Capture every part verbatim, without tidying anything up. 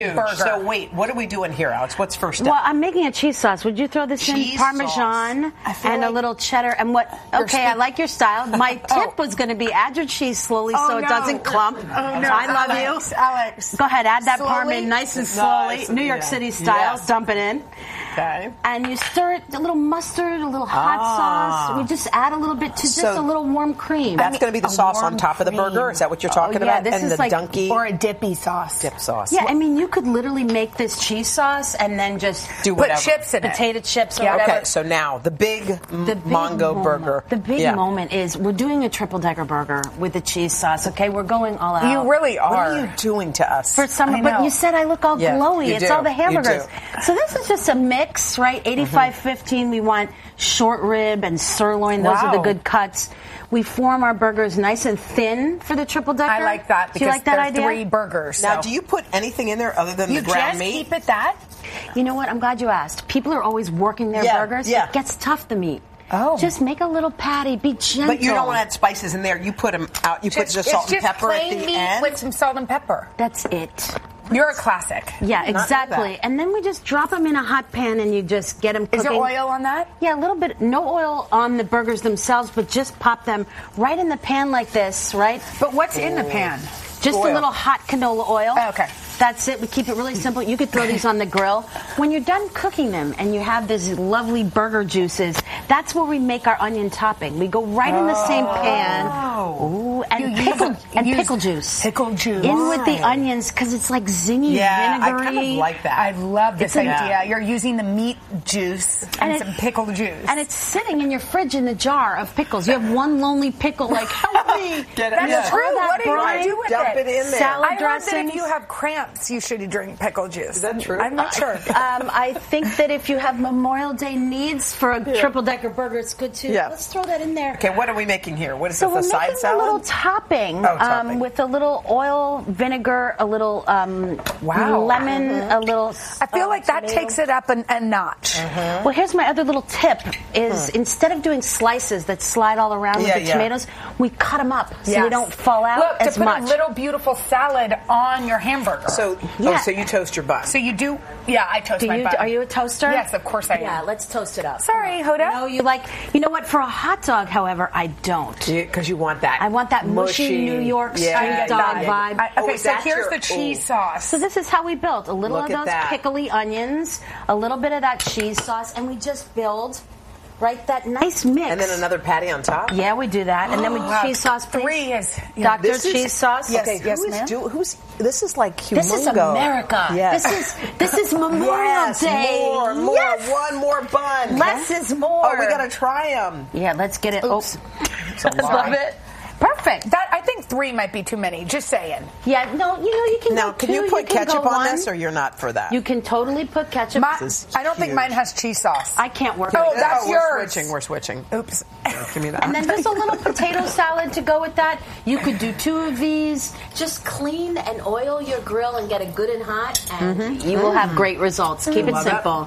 burger. So wait, what are we doing here, Alex? What's first step? Well, I'm making a cheese sauce. Would you throw this cheese in? Parmesan and like a little cheddar. And what? Okay, I like your style. My tip oh. was going to be add your cheese slowly oh, so it no. doesn't clump. Oh, no. I love Alex, you. Alex. Go ahead, add that slowly? parmesan nice and slowly. Nice. New York Yeah. City style. Yes. Dump it in. Okay. And you stir it, a little mustard, a little hot Ah. sauce. We just add a little bit to just So a little warm cream. That's going to be the A sauce on warm top of the cream. burger? Is that what you're talking Oh, yeah, about? this and is the like- dunky Or a dippy sauce. dip sauce. Yeah, I mean, you could literally make this cheese sauce and then just Do Put whatever. chips in it. potato chips or Yeah. whatever. Okay, so now the big, The big Mongo moment, burger. The big Yeah. moment is we're doing a triple decker burger with the cheese sauce. Okay, we're going all out. You really are. What are you doing to us? For summer, I but know. you said I look all Yeah, glowy. you It's do. all the You hamburgers. do. So this is just a mix, right? eighty-five fifteen. We want short rib and sirloin. Those are the Wow. good cuts. We form our burgers nice and thin for the triple decker. I like that Do because you like that there's idea? three burgers. Now, so. do you put anything in there other than You the ground just meat? keep it that? You know what? I'm glad you asked. People are always working their Yeah, burgers. yeah. It gets tough, the meat. Oh. Just make a little patty. Be gentle. But you don't want to add spices in there. You put them out. You put just salt it's and just pepper at plain the meat end. with some salt and pepper. That's it. You're a classic. Yeah, did not know exactly. that. And then we just drop them in a hot pan and you just get them cooking. Is there oil on that? Yeah, a little bit. No oil on the burgers themselves, but just pop them right in the pan like this, right? But what's in the pan? Just Oil. a little hot canola oil. Oh, okay. That's it. We keep it really simple. You could throw these on the grill. When you're done cooking them and you have these lovely burger juices, that's where we make our onion topping. We go right in the same pan. Ooh, and You use pickle a- and use pickle juice. pickle juice. In with the Why? onions because it's like zingy, yeah, I vinegary. kind of like that. I love this It's a- idea. You're using the meat juice and, And it- some pickle juice. And it's sitting in your fridge in the jar of pickles. You have one lonely pickle, like, help me. Get it- That's yeah. true. That What do you want to brine, do with dump it? it in there. Salad I heard that if dressings. you have cramps, you should drink pickle juice. Is that true? I'm not sure. Um, I think that if you have Memorial Day needs for a triple decker burger, it's good too. Yeah. Let's throw that in there. Okay, what are we making here? What is So this, we're a side making salad? a little topping, Oh, topping. Um, with a little oil, vinegar, a little um, Wow. lemon, Mm-hmm. a little. I feel uh, like that tomato. takes it up a, a notch. Uh-huh. Well, here's my other little tip: is instead of doing slices that slide all around Yeah, with the yeah. tomatoes, we cut them up so Yes. they don't fall out Look, as to put much. a little beautiful salad on your hamburger. So, Yeah. oh, so you toast your bun. So you do, yeah, I toast Do my you, bun. are you a toaster? Yes, of course I am. Yeah, let's toast it up. Sorry, Hoda. No, you like. You know what? For a hot dog, however, I don't. Because you want that. I want that mushy, New York yeah, street yeah, dog yeah. vibe. I, Oh, okay, is so that here's your- the cheese ooh. sauce. So this is how we built a little Look of at those that. pickly onions, a little bit of that cheese sauce, and we just build right that nice mix. And then another patty on top? Yeah, we do that, and then we Wow, cheese sauce, please. Three is yeah. Doctor This is- cheese sauce. Yes, Okay, yes, who is ma'am. do, who's, this is like humongo. This is America. Yes. This is this is Memorial yes, Day. more, more, Yes. one more bun. Less is more. Oh, we gotta try them. Yeah, let's get it. Oops. Oh, It's a lot. love it. Perfect. That I think three might be too many. Just saying. Yeah, no, you know you can Now, go can two, you put can ketchup go on one. this, or you're not for that? You can totally put ketchup. My, This is I don't think huge. mine has cheese sauce. I can't work. Oh, with it. that's we're yours. switching. We're switching. Oops. Give me that. And then just a little potato salad to go with that. You could do two of these. Just clean and oil your grill and get it good and hot, and you will have great results. Keep it Love that. simple.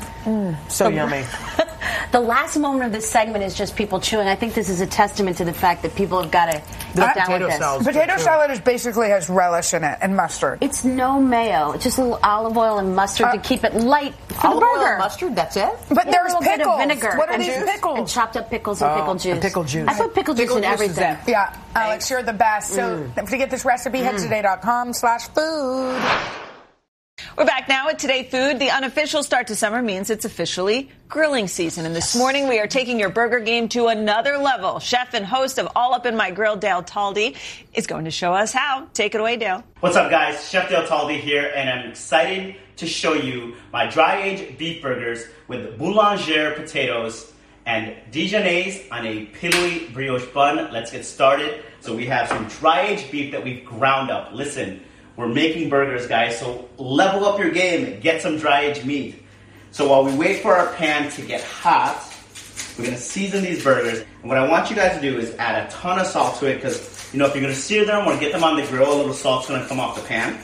so yummy. The last moment of this segment is just people chewing. I think this is a testament to the fact that people have got to The get down potato with this. salad. Potato salad is basically has relish in it and mustard. It's no mayo. It's just a little olive oil and mustard Uh, to keep it light for Olive the oil burger. and mustard, that's it? But Yeah, there's a little bit pickles. of vinegar. What are and these juice. pickles? And chopped up pickles and Oh, pickle and juice. pickle juice. I put pickle juice Pickle in juice is everything. it. Yeah, Alex, you're the best. So to get this recipe, head to today dot com slash food. We're back now at Today Food. The unofficial start to summer means it's officially grilling season. And this morning we are taking your burger game to another level. Chef and host of All Up in My Grill, Dale Taldy, is going to show us how. Take it away, Dale. What's up, guys? Chef Dale Taldy here, and I'm excited to show you my dry-aged beef burgers with boulanger potatoes and Dijonnaise on a pillowy brioche bun. Let's get started. So we have some dry-aged beef that we've ground up. Listen, we're making burgers, guys, so level up your game. Get some dry-aged meat. So while we wait for our pan to get hot, we're going to season these burgers. And what I want you guys to do is add a ton of salt to it because, you know, if you're going to sear them or get them on the grill, a little salt's going to come off the pan.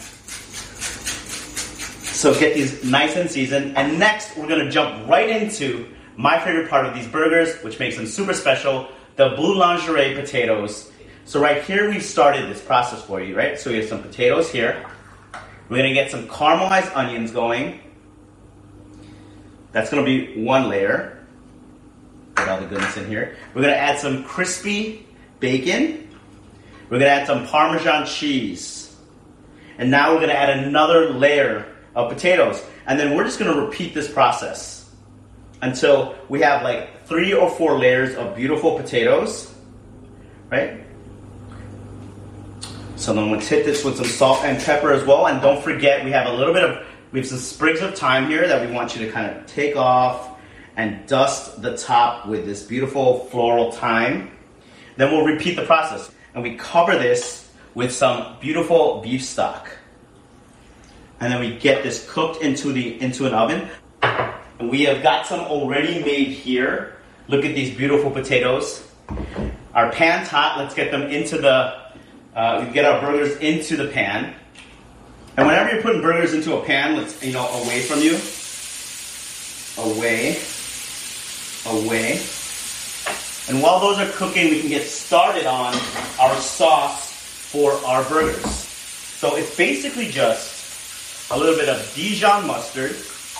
So get these nice and seasoned. And next, we're going to jump right into my favorite part of these burgers, which makes them super special, the boulangerie potatoes. So right here, we've started this process for you, right? So we have some potatoes here. We're going to get some caramelized onions going. That's going to be one layer. Put all the goodness in here. We're going to add some crispy bacon. We're going to add some Parmesan cheese. And now we're going to add another layer of potatoes. And then we're just going to repeat this process until we have like three or four layers of beautiful potatoes, right? So then let's hit this with some salt and pepper as well. And don't forget, we have a little bit of, we have some sprigs of thyme here that we want you to kind of take off and dust the top with this beautiful floral thyme. Then we'll repeat the process. And we cover this with some beautiful beef stock. And then we get this cooked into the into an oven. And we have got some already made here. Look at these beautiful potatoes. Our pan's hot. Let's get them into the, uh, we get our burgers into the pan. And whenever you're putting burgers into a pan, let's, you know, away from you. Away. Away. And while those are cooking, we can get started on our sauce for our burgers. So it's basically just a little bit of Dijon mustard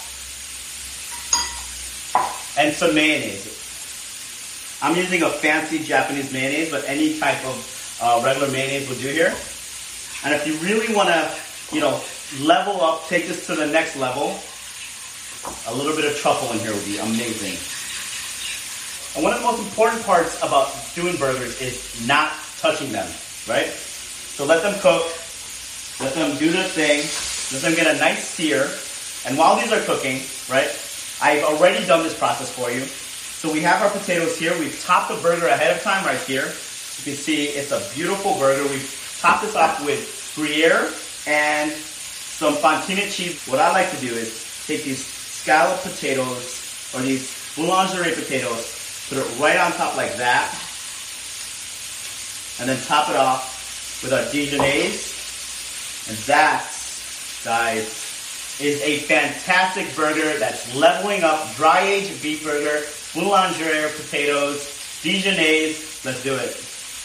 and some mayonnaise. I'm using a fancy Japanese mayonnaise, but any type of uh, regular mayonnaise will do here. And if you really want to, you know, level up, take this to the next level, a little bit of truffle in here would be amazing. And one of the most important parts about doing burgers is not touching them, right? So let them cook, let them do their thing, let them get a nice sear. And while these are cooking, right, I've already done this process for you. So we have our potatoes here. We've topped the burger ahead of time right here. You can see it's a beautiful burger. We've topped this off with Gruyere and some fontina cheese. What I like to do is take these scalloped potatoes or these boulangerie potatoes, put it right on top like that, and then top it off with our Dijonnaise. And that, guys, is a fantastic burger that's leveling up. Dry-aged beef burger, boulangerie potatoes, Dijonnaise. Let's do it.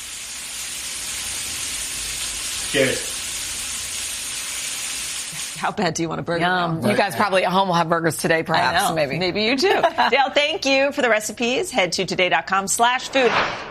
Cheers. How bad do you want a burger? Yum. now? You guys probably at home will have burgers today, perhaps. I know. Maybe. Maybe you do. Dale, thank you for the recipes. Head to today dot com slash food.